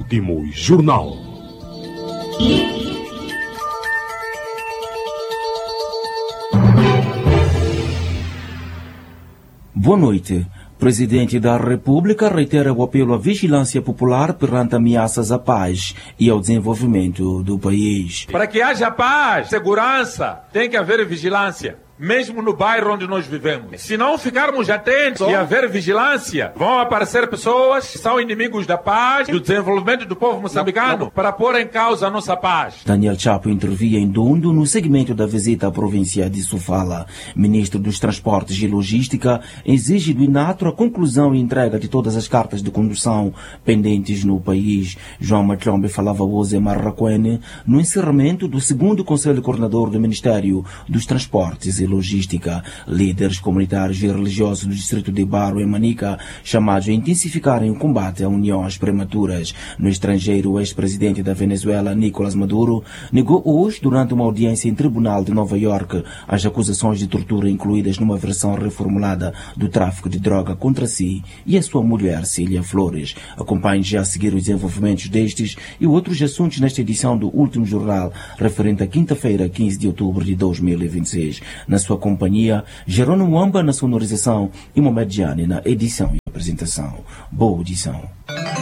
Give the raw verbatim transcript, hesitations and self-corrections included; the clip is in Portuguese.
Último Jornal. Boa noite. Presidente da República reitera o apelo à vigilância popular perante ameaças à paz e ao desenvolvimento do país. Para que haja paz, segurança, tem que haver vigilância. Mesmo no bairro onde nós vivemos. Se não ficarmos atentos e haver vigilância, vão aparecer pessoas que são inimigos da paz, do desenvolvimento do povo moçambicano, não, não. para pôr em causa a nossa paz. Daniel Chapo intervia em Dondo no segmento da visita à província de Sofala. Ministro dos Transportes e Logística exige do INATRO a conclusão e entrega de todas as cartas de condução pendentes no país. João Matlombe falava hoje em Marraquene no encerramento do segundo Conselho Coordenador do Ministério dos Transportes e Logística. Líderes comunitários e religiosos do distrito de Baro, em Manica, chamados a intensificarem o combate a uniões prematuras. No estrangeiro, o ex-presidente da Venezuela, Nicolás Maduro, negou hoje, durante uma audiência em tribunal de Nova York, as acusações de tortura incluídas numa versão reformulada do tráfico de droga contra si e a sua mulher, Cília Flores. Acompanhe já a seguir os desenvolvimentos destes e outros assuntos nesta edição do Último Jornal, referente à quinta-feira, quinze de outubro de dois mil e vinte e seis. Na sua companhia, Jerônimo Amba na sonorização e Mohamed Jani na edição e apresentação. Boa audição.